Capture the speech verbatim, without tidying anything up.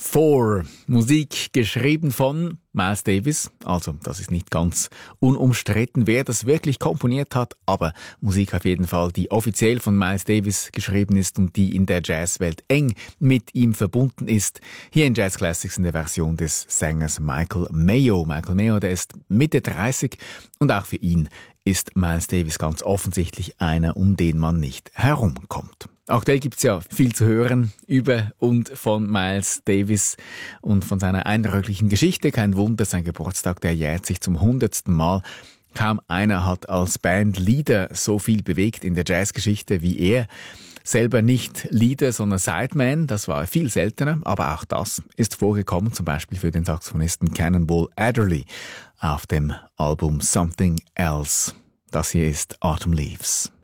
Four. Musik geschrieben von Miles Davis. Also, das ist nicht ganz unumstritten, wer das wirklich komponiert hat, aber Musik auf jeden Fall, die offiziell von Miles Davis geschrieben ist und die in der Jazzwelt eng mit ihm verbunden ist. Hier in Jazz Classics in der Version des Sängers Michael Mayo. Michael Mayo, der ist Mitte dreißig und auch für ihn ist Miles Davis ganz offensichtlich einer, um den man nicht herumkommt. Aktuell gibt's ja viel zu hören über und von Miles Davis und von seiner eindrücklichen Geschichte. Kein Wunder, sein Geburtstag, der jährt sich zum hundertsten Mal. Kaum einer hat als Bandleader so viel bewegt in der Jazzgeschichte wie er. Selber nicht Leader, sondern Sideman, das war viel seltener, aber auch das ist vorgekommen, zum Beispiel für den Saxophonisten Cannonball Adderley auf dem Album Something Else. Das hier ist Autumn Leaves.